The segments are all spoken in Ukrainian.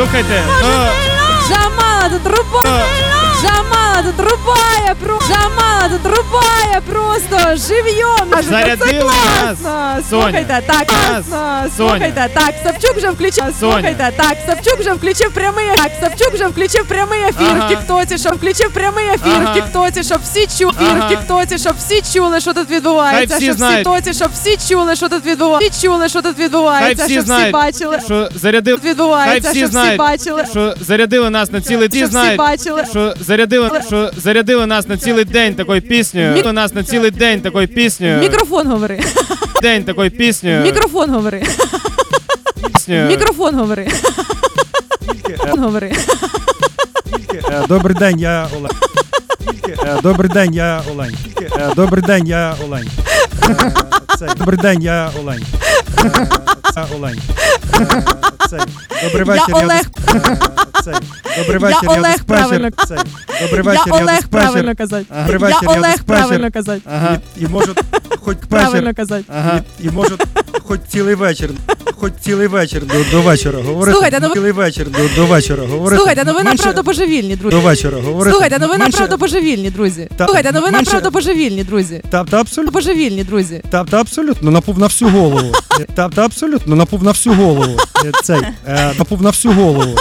Слухайте, Джамала тут рубає, Джамала тут рубає, Джамала тут рубає просто живьем. Зарядили нас, Слухайте, так, Соня. слухайте, так, Савчук вже включив, слухайте, так, Савчук вже включив прямий, так, Савчук вже включив прямий ефір в Тіктоці, щоб включив прямий ефір в Тіктоці, щоб всі чули, в Тіктоці, щоб всі чули, що тут відбувається, Хай всі щоб знають. в Тіктоці, щоб всі чули, що тут відбувається, всі чули, що тут відбувається, всі щоб всі знають, бачили, що зарядили, відбувається, хай всі щоб всі знають, бачили, що зарядили нас на цілий день, щоб всі бачили. що зарядили нас на цілий день такою піснею, нас на цілий день такою піснею, Мікрофон говори. день такою піснею, Мікрофон говори. піснею. Мікрофон говори. Говори. Добрий день, я Олень. Добрий день, я Олень. Добрий день, я Олень. Добрий день, я Олень. Олень. Добрий вечір, Я Олег. Добрий вечір, Я Олег правильно. Добрий Я вечір, Олег правильно казати. Добрий вечір, Я Олег правильно казати. І можу хоч Правильно казати. і можу хоч цілий вечір до вечора говорити. Слухайте, ну ви- Цілий вечір до вечора говорити. Слухайте, ну ви Менше направду божевільні, друзі. до вечора говорити. Слухайте, ну ви Менше- направду божевільні, друзі. Та- Слухайте, ну ви менше- направду божевільні, друзі. Та абсолютно. Божевільні, друзі. Та абсолютно напув на всю голову. Та абсолютно напув на всю голову. Напув на всю голову.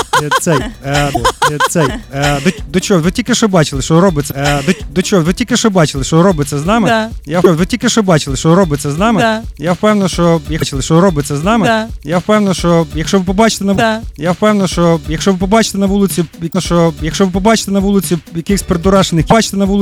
До чого? Ви тільки що бачили, що робиться. До чого? Ви тільки що бачили, що робиться з нами. Да. Ви тільки що бачили, що робиться з нами. Да. Я впевнений, що робиться з нами. Да. Я впевнений, що якщо ви побачите на Да. я впевнений, що якщо ви побачите на вулиці, якихось придурашених,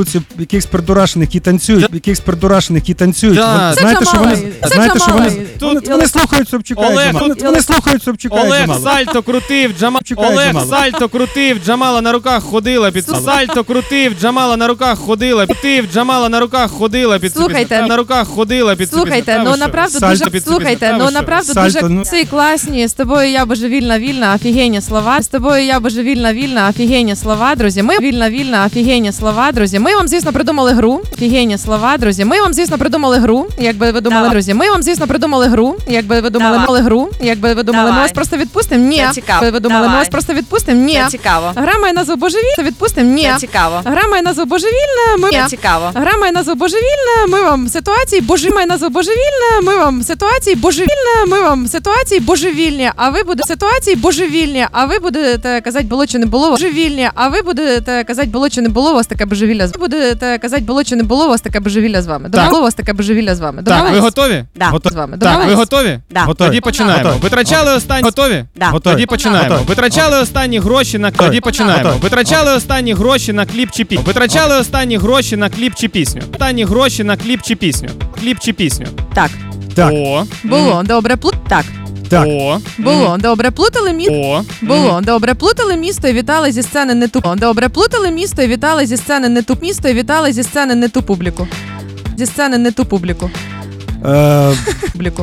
які танцюють, Да. Це знаєте, що Джамала. вони Це знаєте, що Джамала. вони Тут- вони слухають Собчука і Олег, Джамала. тут- Вони слухають Собчука і Олег Джамала. сальто крутив, Чекай, Олег Джамала. сальто крутив, Джамала на руках ходила під сальто крутив, Джамала на руках ходила, Джамала на руках ходила під Слухайте, на руках ходила під Слухайте, ну направду Сальто дуже під слухайте, ну направду Сальто, дуже ну- ці класні. З тобою я божевільна, вільна, офігенні слова. З тобою я божевільна, вільна, офігенні слова, друзі. Ми вільна, офігенні слова, друзі. Ми вам, звісно, придумали гру. Офігенні слова, друзі. Ми вам, звісно, придумали гру. Якби ви думали, друзі. Ми вам, звісно, придумали гру. Якби ви думали, якби ви думали, ми вас просто відпустимо. Ні. Це цікаво. Ви думали, ми Давай. вас просто відпустимо. Ні. Це цікаво. Гра має назву божевільна. Відпустимо. Ні. Це цікаво. Гра має назву божевільна. Ми Це цікаво. Гра має назву божевільна, ми вам ситуації має назву божевільна, ми вам ситуації божевільна, ми вам ситуації божевільні, а ви будете ситуації божевільні, а ви будете казати було чи не було божевільні, а ви будете казати було чи не було у вас таке божевілля. Ви будете казати було чи не було у вас таке божевілля з вами. Було у вас таке божевілля з вами. Так, ви готові? Да. з вами. Так, ви готові? Да. Готові. Тоді починаємо. Готові. Витрачали останні готові? Да. Готові. Тоді починаємо. Готові. Витрачали останні гроші на тоді починаємо. Готові. Витрачали останні гроші на кліп чи пісню. Витрачали останні гроші на кліп чи пісню. Останні гроші на кліп чи пісню. Кліп чи пісню. Так. Так. О. Було добре Так. Так. О. Було добре плутали місто. О. Було добре плутали місто і вітали зі сцени не ту. Добре плутали місто і вітали зі сцени не ту місто і вітали зі сцени не ту публіку. Зі сцени не ту публіку. Публіку.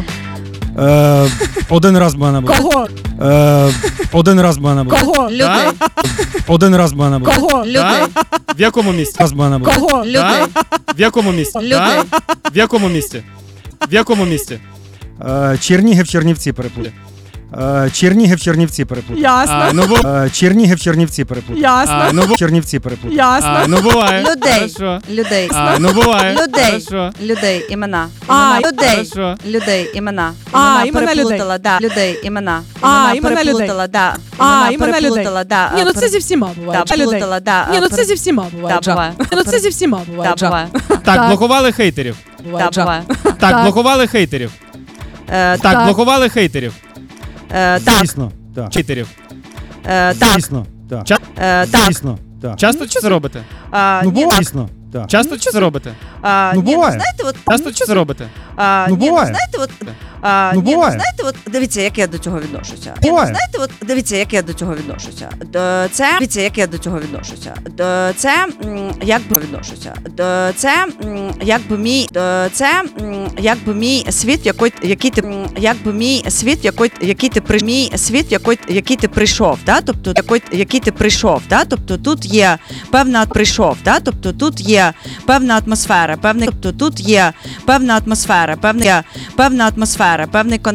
Один раз мене було. Кого? Один раз мене було. Кого? Людей. Один раз мене було. Кого? Людей. В якому місці? Раз мене було. Кого? Людей. В якому місці? Людей. В якому місці? В якому місці? Чернігів, Чернівці переплутав. Чернігів, Чернівці переплутав. Ясно. Ну, Чернігів, Чернівці переплутав. Ясно. ну, Чернівці переплутав. Ясно. ну буває. Людей. Хорошо. Людей. Ну буває. Людей. Хорошо. Людей. Імена. А, Людей. Хорошо. Людей. Імена. Імена переплутала, да. Людей. Імена. Імена людей. переплутала, да. Імена людей. переплутала, да. Ні, ну це зі всіма буває. Да, переплутала, да. Ні, ну це зі всіма буває. Да, буває. Ні, ну це зі всіма буває. Да, буває. Так, блокували хейтерів. Да, буває. Так, блокували хейтерів. Так, блокували хейтерів. Так. Звісно. Так. Хейтерів. Так. Звісно. Так. Так. Звісно. Так. Часто чи це робите? Ну, Ні, буває. Звісно. Так. Часто чи це робите? Ну, ні, буває. знаєте, от Часто чи це робите? Ну, ні, буває. знаєте, от Ну, ні, буває. знаєте, от дивіться, як я до цього відношуся. Буває. Знаєте, от дивіться, як я до цього відношуся. Це дивіться, як я до цього відношуся. Це якби відношуся. Це якби мій якби мій світ, який ти якби мій світ, який ти мій світ, який ти прийшов, да? Тобто який ти прийшов, да? Тобто тут є певна прийшов, да? Тобто тут є певна атмосфера, тобто тут є певна атмосфера, певний